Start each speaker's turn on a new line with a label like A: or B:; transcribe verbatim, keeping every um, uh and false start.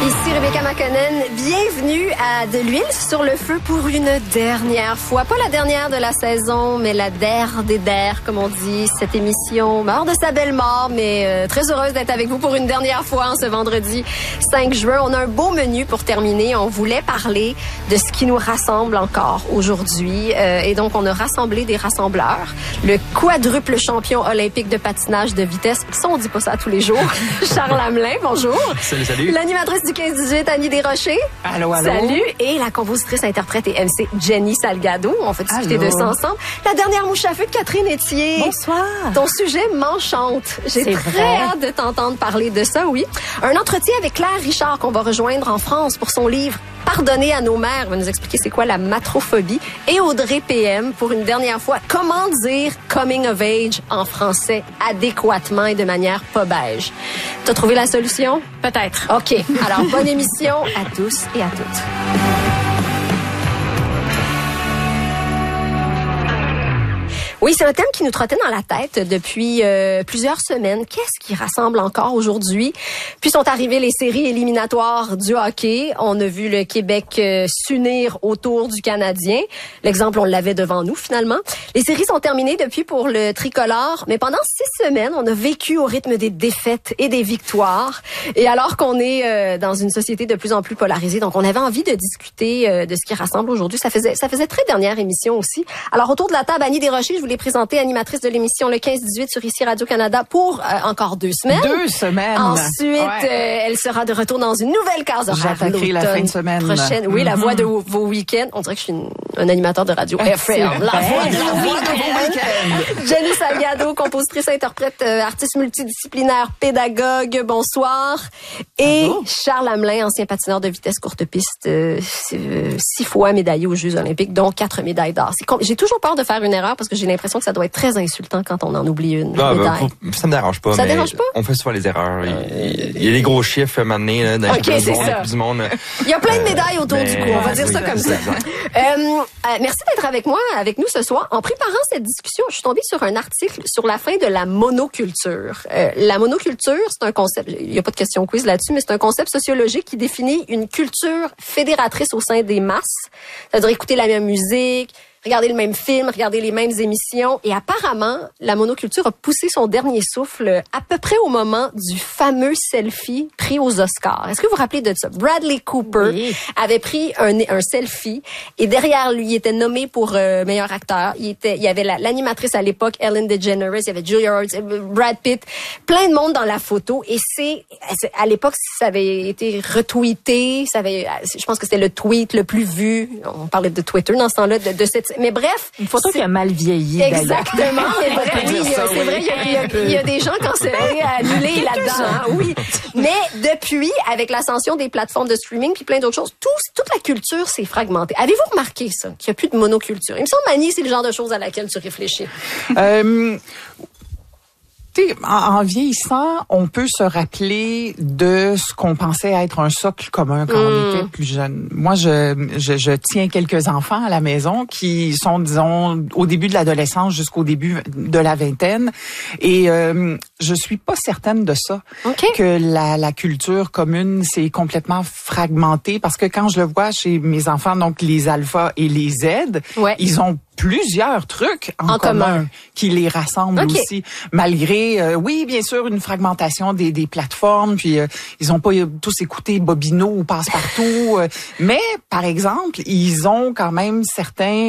A: Ici Rebecca McConnell, bienvenue à De l'huile sur le feu pour une dernière fois. Pas la dernière de la saison, mais la der des der, comme on dit. Cette émission meurt de sa belle mort, mais euh, très heureuse d'être avec vous pour une dernière fois en ce vendredi cinq juin. On a un beau menu pour terminer. On voulait parler de ce qui nous rassemble encore aujourd'hui. Euh, et donc, on a rassemblé des rassembleurs. Le quadruple champion olympique de patinage de vitesse. Ça, on dit pas ça tous les jours. Charles Hamelin, bonjour.
B: Salut, salut.
A: L'animatrice du quinze dix-huit, Annie Desrochers.
C: Allô, allô.
A: Salut. Et la compositrice, interprète et M C, Jenny Salgado. On va discuter de ça ensemble. La dernière mouche à feu de Catherine Etier.
C: Bonsoir.
A: Ton sujet m'enchante. J'ai
C: C'est
A: très
C: vrai.
A: hâte de t'entendre parler de ça, oui. Un entretien avec Claire Richard qu'on va rejoindre en France pour son livre Pardonner à nos mères. Elle va nous expliquer c'est quoi la matrophobie. Et Audrey P M pour une dernière fois. Comment dire coming of age en français adéquatement et de manière pas beige? T'as trouvé la solution?
C: Peut-être.
A: OK. Alors, bonne émission à tous et à toutes. Oui, c'est un thème qui nous trottait dans la tête depuis euh, plusieurs semaines. Qu'est-ce qui rassemble encore aujourd'hui? Puis sont arrivées les séries éliminatoires du hockey. On a vu le Québec euh, s'unir autour du Canadien. L'exemple, on l'avait devant nous finalement. Les séries sont terminées depuis pour le tricolore, mais pendant six semaines, on a vécu au rythme des défaites et des victoires. Et alors qu'on est euh, dans une société de plus en plus polarisée, donc on avait envie de discuter euh, de ce qui rassemble aujourd'hui. Ça faisait, ça faisait très dernière émission aussi. Alors autour de la table, Annie Desrochers, je voulais présenter animatrice de l'émission le quinze dix-huit sur ici Radio-Canada pour euh, encore deux semaines.
C: Deux semaines.
A: Ensuite,
C: Ouais.
A: euh, elle sera de retour dans une nouvelle case horaire
C: J'attaquerai la fin de semaine.
A: prochaine. Oui, la
C: Mm-hmm.
A: voix de vos, vos week-ends. On dirait que je suis une, un animateur de radio.
C: Ah,
A: F R, la
C: c'est
A: voix
C: vrai.
A: de
C: La
A: vos
C: voix de vos
A: week-ends. Jenny Salgado, compositrice, interprète, euh, artiste multidisciplinaire, pédagogue. Bonsoir. Et
C: Bravo.
A: Charles Hamelin, ancien patineur de vitesse courte piste, euh, c'est, euh, six fois médaillé aux Jeux olympiques, dont quatre médailles d'or. C'est com- J'ai toujours peur de faire une erreur parce que j'ai l'impression que ça doit être très insultant quand on en oublie une
B: Ah,
A: médaille.
B: ben, faut- ça me dérange pas.
A: Ça
B: mais
A: dérange pas?
B: On fait souvent les erreurs. Il, il y a des gros chiffres à m'amener, là, dans les
A: Ok,
B: championnats
A: c'est
B: du monde,
A: ça.
B: la Coupe du monde.
A: Il y a plein de
B: Euh,
A: médailles autour
B: mais-
A: du cou, on va dire
B: oui,
A: ça comme ça.
B: exact.
A: Euh, euh, merci d'être avec moi, avec nous ce soir. En préparant cette discussion, je suis tombée sur un article sur la fin de la monoculture. Euh, la monoculture, c'est un concept, il n'y a pas de question quiz là-dessus, mais c'est un concept sociologique qui définit une culture fédératrice au sein des masses. C'est-à-dire écouter la même musique, regarder le même film, regarder les mêmes émissions. Et apparemment, la monoculture a poussé son dernier souffle à peu près au moment du fameux selfie pris aux Oscars. Est-ce que vous vous rappelez de ça? Bradley Cooper
C: Oui.
A: avait pris un, un selfie et derrière lui, il était nommé pour euh, meilleur acteur. Il était, il y avait la- l'animatrice à l'époque, Ellen DeGeneres, il y avait Julia Roberts, Brad Pitt, plein de monde dans la photo. Et c'est, c'est- à l'époque, ça avait été retweeté, ça avait, je pense que c'était le tweet le plus vu. On parlait de Twitter dans ce temps-là, de, de cette. Mais bref,
C: Une photo
A: c'est-
C: qui a mal vieilli, d'ailleurs.
A: Exactement, c'est vrai.
C: On peut
A: Oui,
C: dire ça,
A: c'est
C: oui.
A: vrai. Il y a, il y a- il y a des gens qui ont serré à annuler là-dedans. hein, oui. Mais depuis, avec l'ascension des plateformes de streaming puis plein d'autres choses, tout, toute la culture s'est fragmentée. Avez-vous remarqué ça, qu'il n'y a plus de monoculture? Il me semble, Annie, c'est le genre de choses à laquelle tu réfléchis.
C: Euh, tu sais, en, en vieillissant, on peut se rappeler de ce qu'on pensait être un socle commun quand on était plus jeune. Moi, je, je, je tiens quelques enfants à la maison qui sont, disons, au début de l'adolescence jusqu'au début de la vingtaine. Et euh, je suis pas certaine de ça,
A: OK.
C: que la, la culture commune s'est complètement fragmentée. Parce que quand je le vois chez mes enfants, donc les alphas et les Z,
A: Ouais.
C: ils ont plusieurs trucs en,
A: En commun.
C: commun qui les rassemblent
A: OK.
C: aussi, malgré, euh, oui, bien sûr, une fragmentation des, des plateformes, puis euh, ils ont pas euh, tous écouté Bobino ou Passe-Partout, euh, mais, par exemple, ils ont quand même certains